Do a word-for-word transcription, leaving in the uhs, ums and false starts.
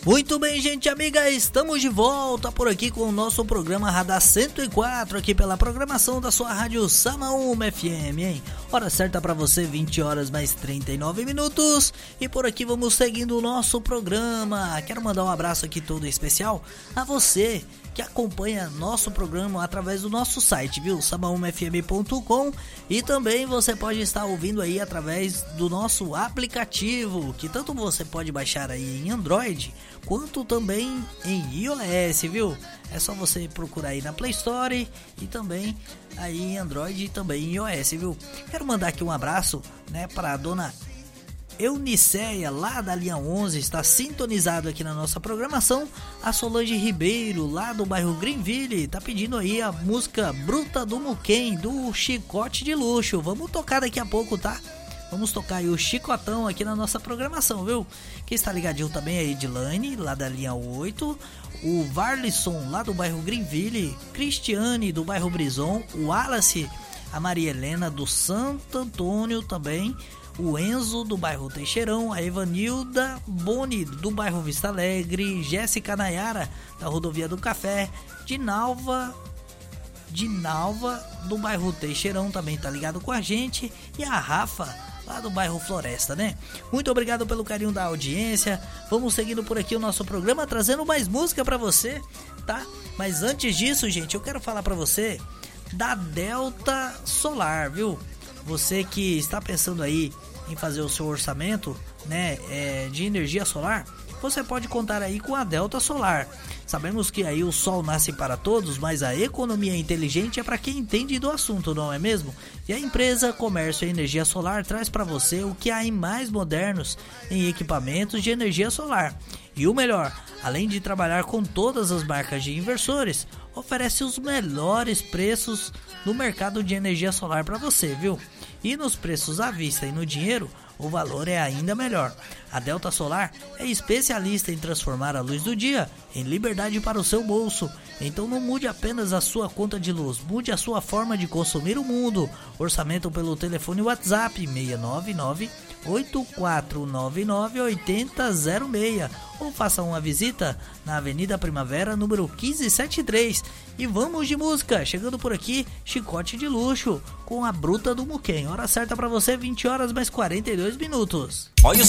Muito bem, gente amiga, estamos de volta por aqui com o nosso programa Radar cento e quatro, aqui pela programação da sua rádio Samaúma F M, hein? Hora certa para você, vinte horas mais trinta e nove minutos, e por aqui vamos seguindo o nosso programa. Quero mandar um abraço aqui todo especial a você que acompanha nosso programa através do nosso site, viu? samaúma f m ponto com, e também você pode estar ouvindo aí através do nosso aplicativo, que tanto você pode baixar aí em Android, quanto também em iOS, viu? É só você procurar aí na Play Store e também aí em Android e também em iOS, viu? Quero mandar aqui um abraço, né, para a dona Euniceia, lá da linha onze, está sintonizado aqui na nossa programação. A Solange Ribeiro, lá do bairro Greenville, está pedindo aí a música Bruta do Muquem, do Chicote de Luxo. Vamos tocar daqui a pouco, tá? Vamos tocar aí o Chicotão aqui na nossa programação, viu? Quem está ligadinho também é a Edilane, lá da linha oito, o Varlisson, lá do bairro Greenville, Cristiane, do bairro Brison, o Wallace, a Maria Helena, do Santo Antônio também, o Enzo, do bairro Teixeirão, a Evanilda Boni, do bairro Vista Alegre, Jéssica Nayara, da rodovia do Café, Dinalva, Dinalva, do bairro Teixeirão, também tá ligado com a gente, e a Rafa, lá do bairro Floresta, né? Muito obrigado pelo carinho da audiência. Vamos seguindo por aqui o nosso programa, trazendo mais música pra você, tá? Mas antes disso, gente, eu quero falar pra você da Delta Solar, viu? Você que está pensando aí em fazer o seu orçamento, né, é, de energia solar, você pode contar aí com a Delta Solar. Sabemos que aí o sol nasce para todos, mas a economia inteligente é para quem entende do assunto, não é mesmo? E a empresa Comércio e Energia Solar traz para você o que há em mais modernos em equipamentos de energia solar. E o melhor, além de trabalhar com todas as marcas de inversores, oferece os melhores preços no mercado de energia solar para você, viu? E nos preços à vista e no dinheiro, o valor é ainda melhor. A Delta Solar é especialista em transformar a luz do dia em liberdade para o seu bolso. Então não mude apenas a sua conta de luz, mude a sua forma de consumir o mundo. Orçamento pelo telefone WhatsApp seis nove nove, oito quatro nove nove, oito zero zero seis ou faça uma visita na Avenida Primavera, número quinze setenta e três. E vamos de música, chegando por aqui, Chicote de Luxo com a Bruta do Muquem. Hora certa para você, vinte horas mais quarenta e dois minutos. Olha